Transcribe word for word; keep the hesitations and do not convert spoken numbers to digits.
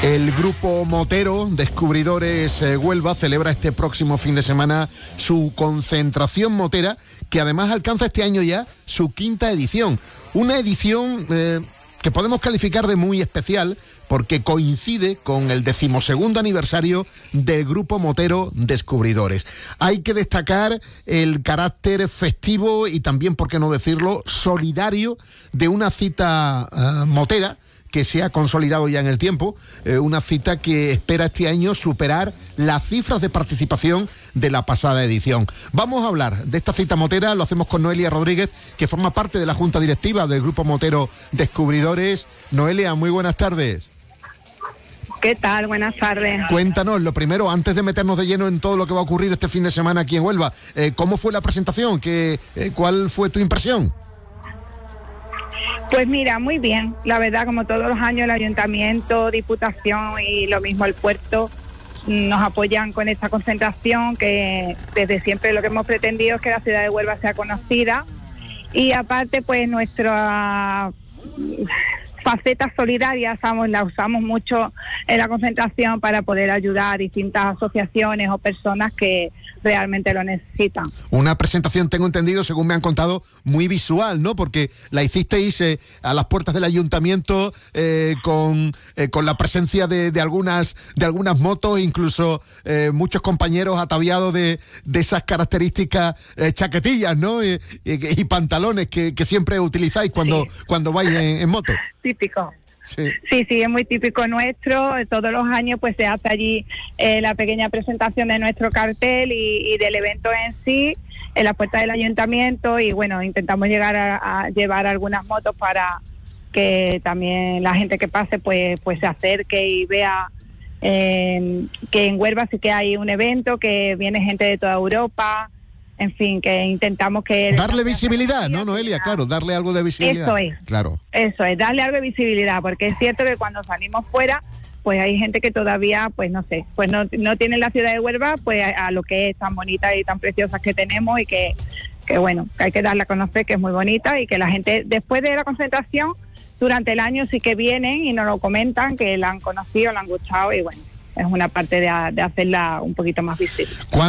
El grupo motero Descubridores eh, Huelva celebra este próximo fin de semana su concentración motera, que además alcanza este año ya su quinta edición. Una edición eh, que podemos calificar de muy especial porque coincide con el decimosegundo aniversario del grupo motero Descubridores. Hay que destacar el carácter festivo y también, por qué no decirlo, solidario de una cita uh, motera que se ha consolidado ya en el tiempo, eh, una cita que espera este año superar las cifras de participación de la pasada edición. Vamos a hablar de esta cita motera, lo hacemos con Noelia Rodríguez, que forma parte de la Junta Directiva del Grupo Motero Descubridores. Noelia, muy buenas tardes. ¿Qué tal? Buenas tardes. Cuéntanos, lo primero, antes de meternos de lleno en todo lo que va a ocurrir este fin de semana aquí en Huelva, eh, ¿cómo fue la presentación? ¿Qué, eh, ¿Cuál fue tu impresión? Pues mira, muy bien. La verdad, como todos los años, el Ayuntamiento, Diputación y lo mismo el Puerto nos apoyan con esta concentración, que desde siempre lo que hemos pretendido es que la ciudad de Huelva sea conocida. Y aparte, pues nuestra faceta solidaria, ¿sabes? La usamos mucho en la concentración para poder ayudar a distintas asociaciones o personas que realmente lo necesitan. Una presentación, tengo entendido, según me han contado, muy visual, ¿no? Porque la hicisteis eh, a las puertas del ayuntamiento eh, con, eh, con la presencia de, de algunas de algunas motos, incluso eh, muchos compañeros ataviados de, de esas características eh, chaquetillas, ¿no? Y, y, y pantalones que, que siempre utilizáis cuando, sí. cuando vais en, en moto. Típico. Sí. sí, sí, es muy típico nuestro. Todos los años pues se hace allí eh, la pequeña presentación de nuestro cartel y, y del evento en sí, en la puerta del ayuntamiento, y bueno, intentamos llegar a, a llevar algunas motos para que también la gente que pase pues pues se acerque y vea eh, que en Huelva sí que hay un evento, que viene gente de toda Europa. En fin, que intentamos que... Darle visibilidad, ¿no, Noelia? Claro, darle algo de visibilidad. Eso es. Claro. Eso es, darle algo de visibilidad, porque es cierto que cuando salimos fuera, pues hay gente que todavía, pues no sé, pues no, no tiene la ciudad de Huelva, pues a, a lo que es tan bonita y tan preciosa que tenemos, y que, que bueno, que hay que darla a conocer, que es muy bonita, y que la gente, después de la concentración, durante el año sí que vienen y nos lo comentan, que la han conocido, la han gustado, y bueno, es una parte de, de hacerla un poquito más visible.